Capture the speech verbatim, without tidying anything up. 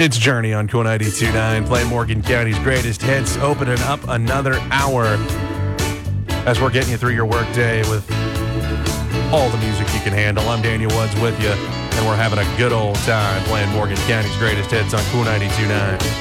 It's Journey on Cool ninety-two point nine, playing Morgan County's greatest hits, opening up another hour as we're getting you through your workday with all the music you can handle. I'm Daniel Woods with you, and we're having a good old time playing Morgan County's greatest hits on Cool ninety-two point nine.